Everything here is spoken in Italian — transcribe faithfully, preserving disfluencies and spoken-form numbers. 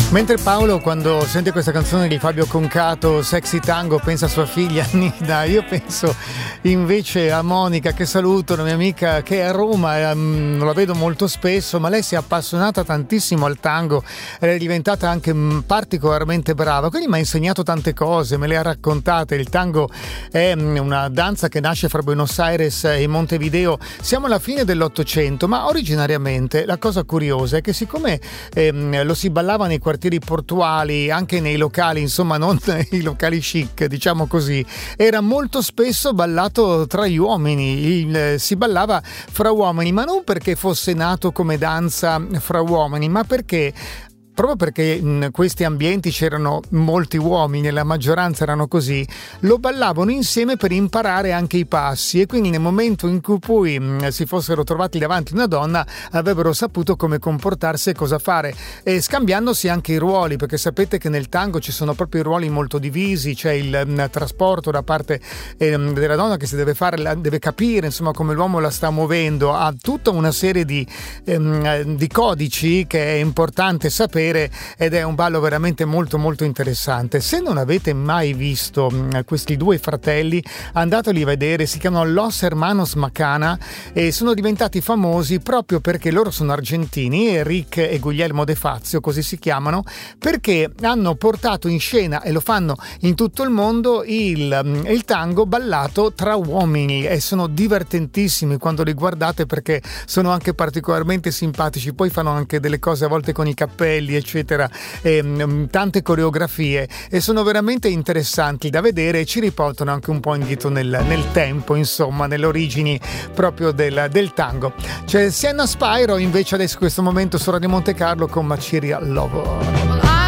Mentre Paolo, quando sente questa canzone di Fabio Concato, Sexy Tango, pensa a sua figlia Nida. Io penso invece a Monica, che saluto, una mia amica che è a Roma, um, non la vedo molto spesso, ma lei si è appassionata tantissimo al tango, è diventata anche um, particolarmente brava, quindi mi ha insegnato tante cose, me le ha raccontate. Il tango è um, una danza che nasce fra Buenos Aires e Montevideo. Siamo alla fine dell'Ottocento, ma originariamente la cosa curiosa è che siccome ehm, lo si ballava nei quartieri portuali, anche nei locali, insomma non i locali chic, diciamo così, era molto spesso ballato tra gli uomini. Il, si ballava fra uomini, ma non perché fosse nato come danza fra uomini, ma perché proprio perché in questi ambienti c'erano molti uomini, la maggioranza erano così, lo ballavano insieme per imparare anche i passi, e quindi nel momento in cui poi mh, si fossero trovati davanti una donna avrebbero saputo come comportarsi e cosa fare, e scambiandosi anche i ruoli, perché sapete che nel tango ci sono proprio i ruoli molto divisi. C'è il mh, trasporto da parte eh, della donna che si deve fare, la, deve capire insomma come l'uomo la sta muovendo, ha tutta una serie di, ehm, di codici che è importante sapere, ed è un ballo veramente molto molto interessante. Se non avete mai visto mh, questi due fratelli, andateli a vedere, si chiamano Los Hermanos Macana e sono diventati famosi proprio perché loro sono argentini, Enric e Guglielmo De Fazio, così si chiamano, perché hanno portato in scena, e lo fanno in tutto il mondo, il, il tango ballato tra uomini, e sono divertentissimi quando li guardate perché sono anche particolarmente simpatici. Poi fanno anche delle cose a volte con i cappelli eccetera, e, tante coreografie, e sono veramente interessanti da vedere e ci riportano anche un po' indietro nel, nel tempo, insomma nelle origini proprio del, del tango. C'è Sienna Spyro invece adesso in questo momento su Radio Monte Carlo con Material Lover.